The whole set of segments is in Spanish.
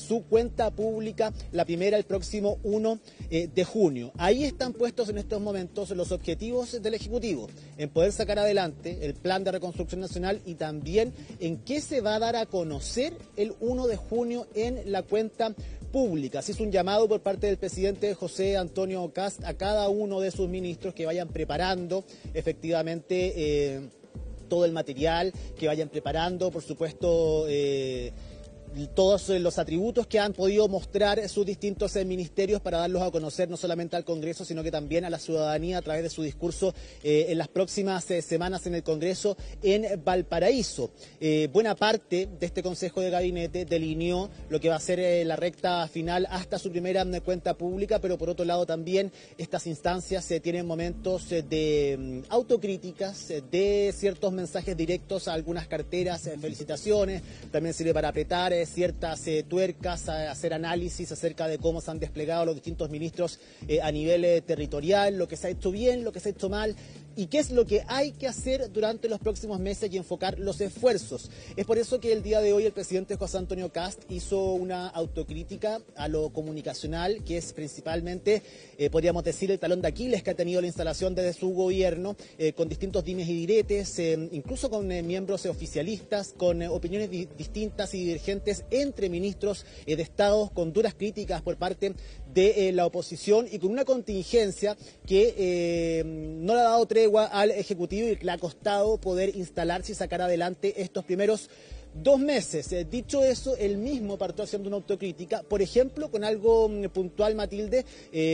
su cuenta pública, la primera el próximo 1 de junio. Ahí están puestos en estos momentos los objetivos del Ejecutivo, en poder sacar adelante el plan de reconstrucción nacional y también en qué se va a dar a conocer el 1 de junio en la cuenta pública. Se hizo un llamado por parte del presidente José Antonio Kast a cada uno de sus ministros que vayan preparando efectivamente todo el material, que vayan preparando, por supuesto, todos los atributos que han podido mostrar sus distintos ministerios para darlos a conocer no solamente al Congreso, sino que también a la ciudadanía a través de su discurso en las próximas semanas en el Congreso en Valparaíso. Buena parte de este Consejo de Gabinete delineó lo que va a ser la recta final hasta su primera cuenta pública, pero por otro lado también estas instancias tienen momentos de autocríticas, de ciertos mensajes directos a algunas carteras, felicitaciones, también sirve para apretar ciertas tuercas, hacer análisis acerca de cómo se han desplegado los distintos ministros a nivel territorial, lo que se ha hecho bien, lo que se ha hecho mal y qué es lo que hay que hacer durante los próximos meses y enfocar los esfuerzos. Es por eso que el día de hoy el presidente José Antonio Kast hizo una autocrítica a lo comunicacional, que es principalmente, podríamos decir, el talón de Aquiles que ha tenido la instalación desde su gobierno, con distintos dimes y diretes, incluso con miembros oficialistas, con opiniones distintas y divergentes entre ministros de Estado, con duras críticas por parte de la oposición y con una contingencia que no le ha dado tregua al Ejecutivo y que le ha costado poder instalarse y sacar adelante estos primeros 2 meses. Dicho eso, él mismo partió haciendo una autocrítica, por ejemplo, con algo puntual, Matilde,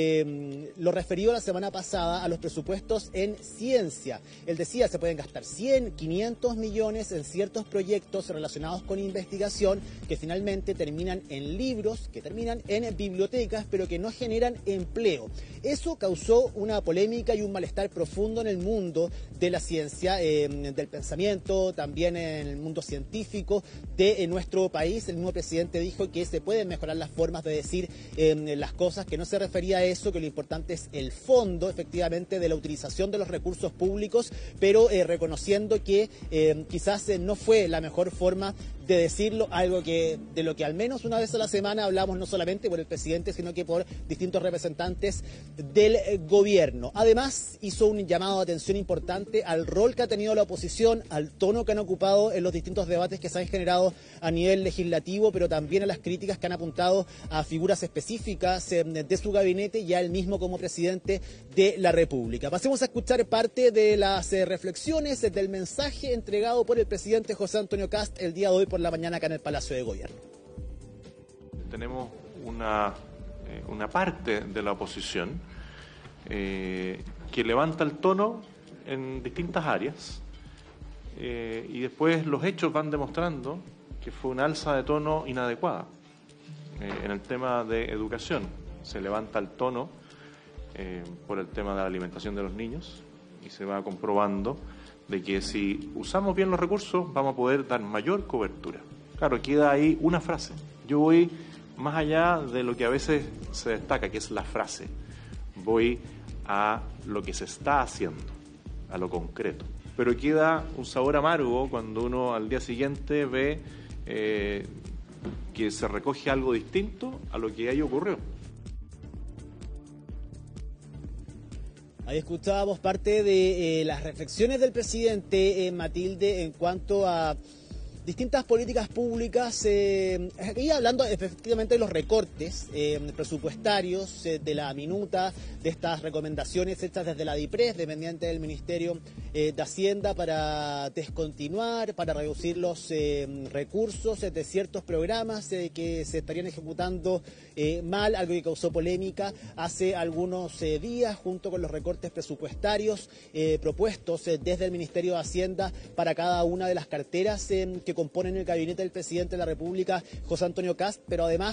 lo referido la semana pasada a los presupuestos en ciencia. Él decía, se pueden gastar 100, 500 millones en ciertos proyectos relacionados con investigación que finalmente terminan en libros, que terminan en bibliotecas, pero que no generan empleo. Eso causó una polémica y un malestar profundo en el mundo de la ciencia, del pensamiento, también en el mundo científico de nuestro país. El mismo presidente dijo que se pueden mejorar las formas de decir las cosas, que no se refería a eso, que lo importante es el fondo, efectivamente, de la utilización de los recursos públicos, pero reconociendo que quizás no fue la mejor forma de decirlo, algo que de lo que al menos una vez a la semana hablamos no solamente por el presidente, sino que por distintos representantes del gobierno. Además, hizo un llamado de atención importante al rol que ha tenido la oposición, al tono que han ocupado en los distintos debates que se han generado a nivel legislativo, pero también a las críticas que han apuntado a figuras específicas de su gabinete y a él mismo como presidente de la República. Pasemos a escuchar parte de las reflexiones del mensaje entregado por el presidente José Antonio Kast el día de hoy por la mañana acá en el Palacio de Gobierno. Tenemos una parte de la oposición que levanta el tono en distintas áreas y después los hechos van demostrando que fue una alza de tono inadecuada. En el tema de educación se levanta el tono por el tema de la alimentación de los niños y se va comprobando de que si usamos bien los recursos vamos a poder dar mayor cobertura. Claro, queda ahí una frase. Yo voy más allá de lo que a veces se destaca, que es la frase. Voy a lo que se está haciendo, a lo concreto. Pero queda un sabor amargo cuando uno al día siguiente ve que se recoge algo distinto a lo que ahí ocurrió. Ahí escuchábamos parte de las reflexiones del presidente Matilde en cuanto a distintas políticas públicas, y hablando efectivamente de los recortes presupuestarios, de la minuta, de estas recomendaciones hechas desde la DIPRES, dependiente del Ministerio de Hacienda, para descontinuar, para reducir los recursos de ciertos programas que se estarían ejecutando mal, algo que causó polémica hace algunos días, junto con los recortes presupuestarios propuestos desde el Ministerio de Hacienda para cada una de las carteras que componen el gabinete del presidente de la República, José Antonio Kast, pero además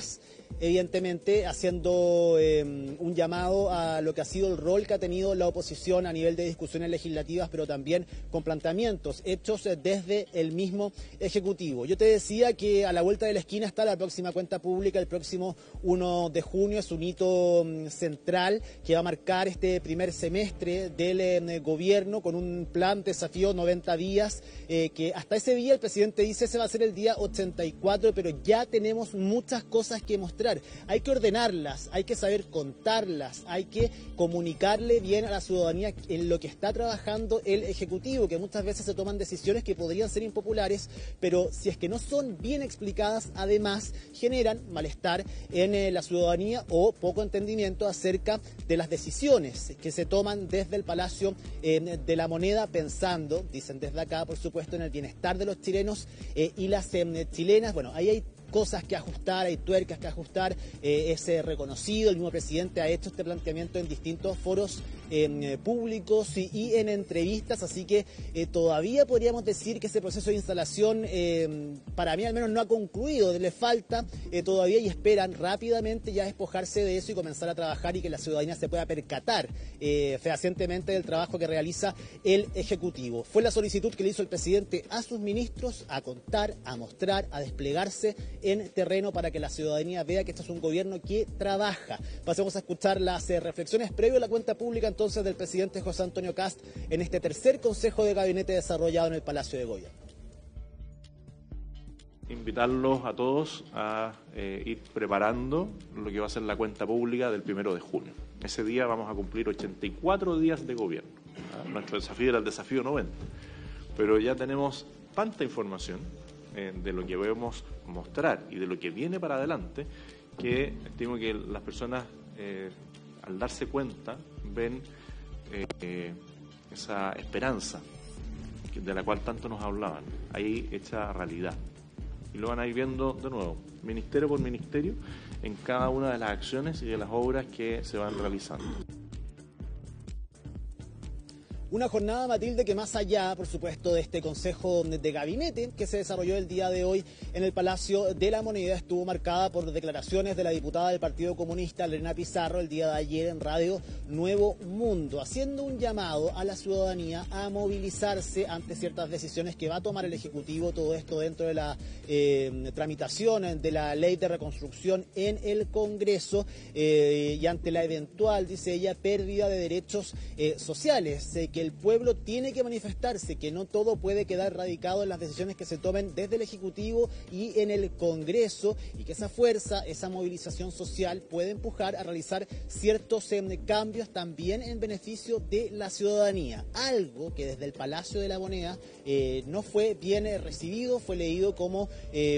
evidentemente haciendo un llamado a lo que ha sido el rol que ha tenido la oposición a nivel de discusiones legislativas, pero también con planteamientos hechos desde el mismo Ejecutivo. Yo te decía que a la vuelta de la esquina está la próxima cuenta pública, el próximo 1 de junio, es un hito central que va a marcar este primer semestre del gobierno con un plan desafío 90 días, que hasta ese día el presidente dice ese va a ser el día 84, pero ya tenemos muchas cosas que mostrar. Hay que ordenarlas, hay que saber contarlas, hay que comunicarle bien a la ciudadanía en lo que está trabajando el Ejecutivo, que muchas veces se toman decisiones que podrían ser impopulares, pero si es que no son bien explicadas, además generan malestar en la ciudadanía o poco entendimiento acerca de las decisiones que se toman desde el Palacio de la Moneda, pensando, dicen desde acá, por supuesto, en el bienestar de los chilenos y las chilenas. Bueno, ahí hay cosas que ajustar, hay tuercas que ajustar, es reconocido, el mismo presidente ha hecho este planteamiento en distintos foros públicos y en entrevistas, así que todavía podríamos decir que ese proceso de instalación, para mí al menos no ha concluido, le falta todavía y esperan rápidamente ya despojarse de eso y comenzar a trabajar y que la ciudadanía se pueda percatar fehacientemente del trabajo que realiza el Ejecutivo. Fue la solicitud que le hizo el presidente a sus ministros, a contar, a mostrar, a desplegarse en terreno para que la ciudadanía vea que este es un gobierno que trabaja. Pasemos a escuchar las reflexiones previo a la cuenta pública entonces del presidente José Antonio Kast en este tercer Consejo de Gabinete desarrollado en el Palacio de Gobierno. Invitarlos a todos a ir preparando lo que va a ser la cuenta pública del 1 de junio. Ese día vamos a cumplir 84 días de gobierno. Nuestro desafío era el desafío 90, pero ya tenemos tanta información de lo que debemos mostrar y de lo que viene para adelante, que estimo que las personas, al darse cuenta, ven esa esperanza de la cual tanto nos hablaban, ahí hecha realidad. Y lo van a ir viendo de nuevo, ministerio por ministerio, en cada una de las acciones y de las obras que se van realizando. Una jornada, Matilde, que más allá, por supuesto, de este Consejo de Gabinete que se desarrolló el día de hoy en el Palacio de la Moneda, estuvo marcada por declaraciones de la diputada del Partido Comunista, Lorena Pizarro, el día de ayer en Radio Nuevo Mundo, haciendo un llamado a la ciudadanía a movilizarse ante ciertas decisiones que va a tomar el Ejecutivo, todo esto dentro de la tramitación de la Ley de Reconstrucción en el Congreso y ante la eventual, dice ella, pérdida de derechos sociales, que el pueblo tiene que manifestarse, que no todo puede quedar radicado en las decisiones que se tomen desde el Ejecutivo y en el Congreso, y que esa fuerza, esa movilización social puede empujar a realizar ciertos cambios también en beneficio de la ciudadanía. Algo que desde el Palacio de la Moneda no fue bien recibido, fue leído como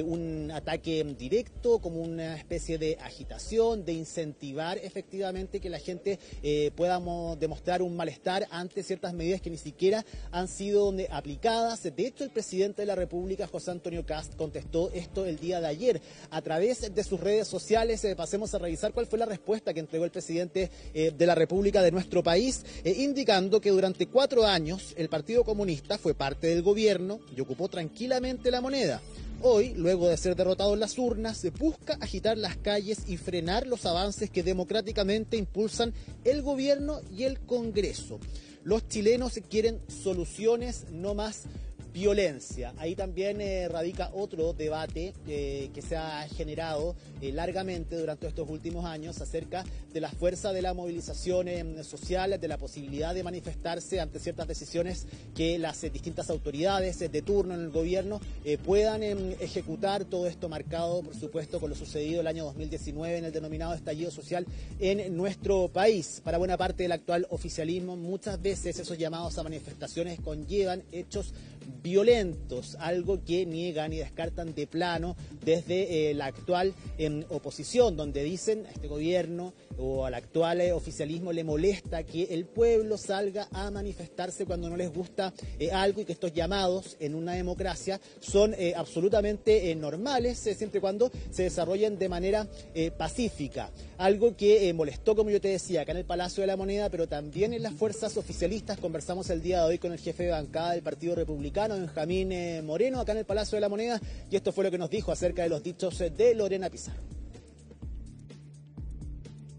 un ataque directo, como una especie de agitación, de incentivar efectivamente que la gente pueda demostrar un malestar ante ciertas medidas que ni siquiera han sido aplicadas. De hecho, el presidente de la República, José Antonio Kast, contestó esto el día de ayer a través de sus redes sociales. Pasemos a revisar cuál fue la respuesta que entregó el presidente de la República de nuestro país, indicando que durante 4 años el Partido Comunista fue parte del gobierno y ocupó tranquilamente la moneda. Hoy, luego de ser derrotado en las urnas, se busca agitar las calles y frenar los avances que democráticamente impulsan el gobierno y el Congreso. Los chilenos quieren soluciones, no más violencia. Ahí también radica otro debate que se ha generado largamente durante estos últimos años acerca de la fuerza de la movilización social, de la posibilidad de manifestarse ante ciertas decisiones que las distintas autoridades de turno en el gobierno puedan ejecutar. Todo esto marcado, por supuesto, con lo sucedido el año 2019 en el denominado estallido social en nuestro país. Para buena parte del actual oficialismo, muchas veces esos llamados a manifestaciones conllevan hechos violentos, algo que niegan y descartan de plano desde la actual oposición, donde dicen a este gobierno o al actual oficialismo le molesta que el pueblo salga a manifestarse cuando no les gusta algo, y que estos llamados en una democracia son absolutamente normales siempre y cuando se desarrollen de manera pacífica. Algo que molestó, como yo te decía, acá en el Palacio de la Moneda, pero también en las fuerzas oficialistas. Conversamos el día de hoy con el jefe de bancada del Partido Republicano, Benjamín Moreno, acá en el Palacio de la Moneda, y esto fue lo que nos dijo acerca de los dichos de Lorena Pizarro.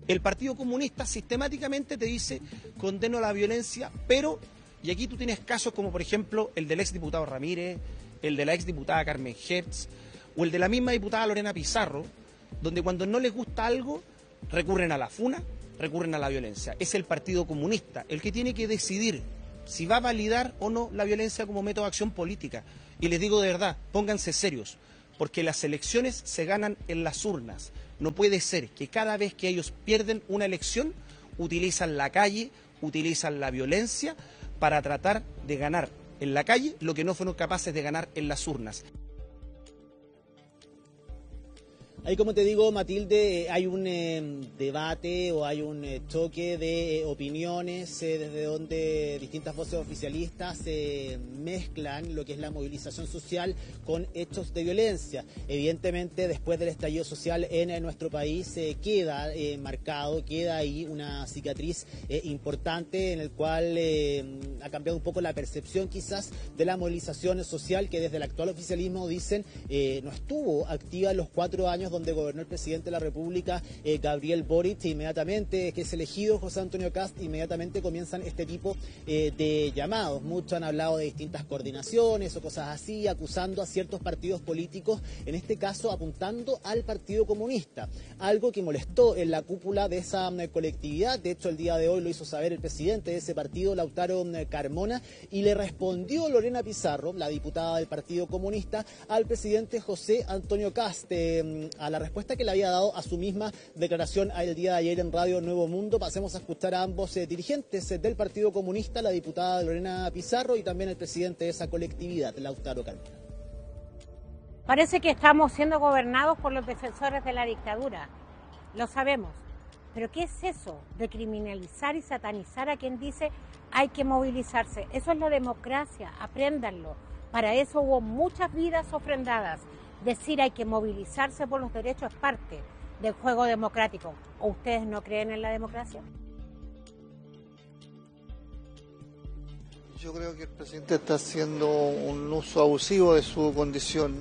El Partido Comunista sistemáticamente te dice, condeno la violencia, pero, y aquí tú tienes casos como por ejemplo el del exdiputado Ramírez, el de la exdiputada Carmen Hertz, o el de la misma diputada Lorena Pizarro, donde cuando no les gusta algo, recurren a la funa, recurren a la violencia. Es el Partido Comunista el que tiene que decidir si va a validar o no la violencia como método de acción política. Y les digo de verdad, pónganse serios, porque las elecciones se ganan en las urnas. No puede ser que cada vez que ellos pierden una elección, utilizan la calle, utilizan la violencia para tratar de ganar en la calle lo que no fueron capaces de ganar en las urnas. Ahí, como te digo, Matilde, hay un debate o hay un choque de opiniones desde donde distintas voces oficialistas mezclan lo que es la movilización social con hechos de violencia. Evidentemente, después del estallido social en nuestro país queda marcado, queda ahí una cicatriz importante en el cual ha cambiado un poco la percepción quizás de la movilización social que desde el actual oficialismo dicen no estuvo activa en los 4 años donde gobernó el presidente de la República, Gabriel Boric. Inmediatamente que es elegido José Antonio Kast, inmediatamente comienzan este tipo de llamados. Muchos han hablado de distintas coordinaciones o cosas así, acusando a ciertos partidos políticos, en este caso apuntando al Partido Comunista, algo que molestó en la cúpula de esa colectividad. De hecho, el día de hoy lo hizo saber el presidente de ese partido, Lautaro Carmona, y le respondió Lorena Pizarro, la diputada del Partido Comunista, al presidente José Antonio Kast, a la respuesta que le había dado a su misma declaración el día de ayer en Radio Nuevo Mundo. Pasemos a escuchar a ambos dirigentes del Partido Comunista, la diputada Lorena Pizarro y también el presidente de esa colectividad, Lautaro Carmona. Parece que estamos siendo gobernados por los defensores de la dictadura, lo sabemos. Pero ¿qué es eso de criminalizar y satanizar a quien dice hay que movilizarse? Eso es la democracia, apréndanlo. Para eso hubo muchas vidas ofrendadas. Decir hay que movilizarse por los derechos es parte del juego democrático. ¿O ustedes no creen en la democracia? Yo creo que el presidente está haciendo un uso abusivo de su condición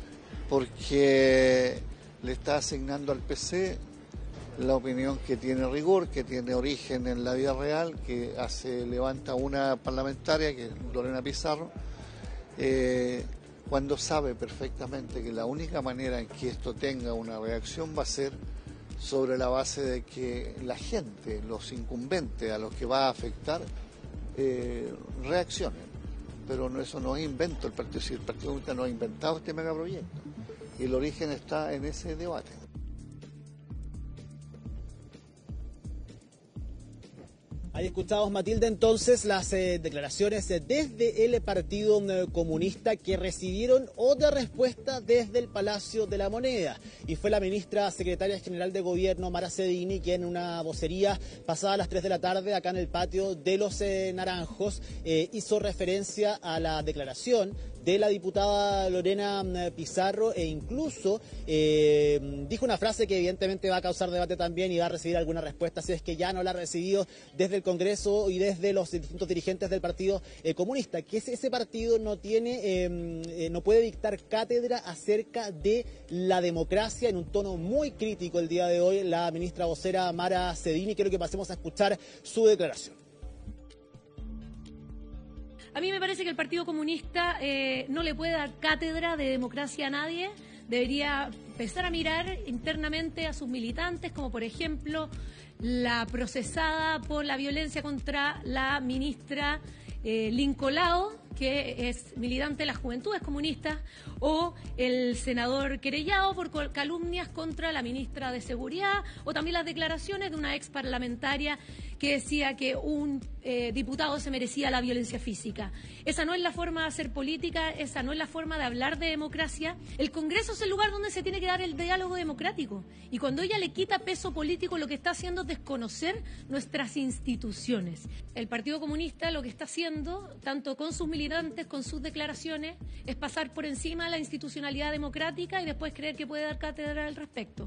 porque le está asignando al PC la opinión que tiene rigor, que tiene origen en la vida real, que levanta una parlamentaria, que es Lorena Pizarro, cuando sabe perfectamente que la única manera en que esto tenga una reacción va a ser sobre la base de que la gente, los incumbentes a los que va a afectar, reaccionen. Pero eso no es invento, el Partido Comunista no ha inventado este megaproyecto. Y el origen está en ese debate. Ahí escuchamos, Matilde, entonces las declaraciones desde el Partido Comunista, que recibieron otra respuesta desde el Palacio de la Moneda. Y fue la ministra secretaria general de Gobierno, Mara Cedini, quien en una vocería pasada a las 3 de la tarde, acá en el patio de los Naranjos, hizo referencia a la declaración de la diputada Lorena Pizarro e incluso dijo una frase que evidentemente va a causar debate también y va a recibir alguna respuesta, si es que ya no la ha recibido desde el Congreso y desde los distintos dirigentes del Partido Comunista, que ese partido no puede dictar cátedra acerca de la democracia. En un tono muy crítico el día de hoy, la ministra vocera Mara Cedini. Quiero que pasemos a escuchar su declaración. A mí me parece que el Partido Comunista no le puede dar cátedra de democracia a nadie. Debería empezar a mirar internamente a sus militantes, como por ejemplo la procesada por la violencia contra la ministra Lincolao, que es militante de las Juventudes Comunistas, o el senador querellado por calumnias contra la ministra de Seguridad, o también las declaraciones de una ex parlamentaria que decía que un diputado se merecía la violencia física. Esa no es la forma de hacer política, esa no es la forma de hablar de democracia. El Congreso es el lugar donde se tiene que dar el diálogo democrático. Y cuando ella le quita peso político, lo que está haciendo es desconocer nuestras instituciones. El Partido Comunista lo que está haciendo, tanto con sus militantes, con sus declaraciones, es pasar por encima de la institucionalidad democrática y después creer que puede dar cátedra al respecto.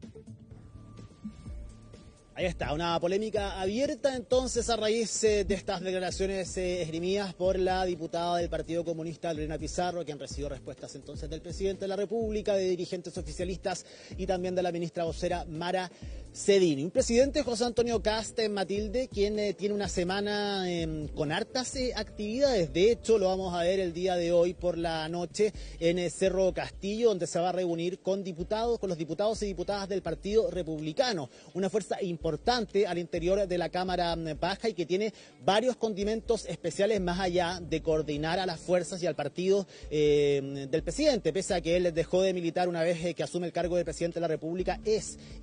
Ahí está, una polémica abierta entonces a raíz de estas declaraciones esgrimidas por la diputada del Partido Comunista, Lorena Pizarro, quien recibió respuestas entonces del presidente de la República, de dirigentes oficialistas y también de la ministra vocera Mara Cedini. Un presidente, José Antonio Kast, Matilde, quien tiene una semana con hartas actividades. De hecho, lo vamos a ver el día de hoy por la noche en Cerro Castillo, donde se va a reunir con los diputados y diputadas del Partido Republicano. Una fuerza importante al interior de la Cámara Baja y que tiene varios condimentos especiales más allá de coordinar a las fuerzas y al partido del presidente. Pese a que él dejó de militar una vez que asume el cargo de presidente de la República, es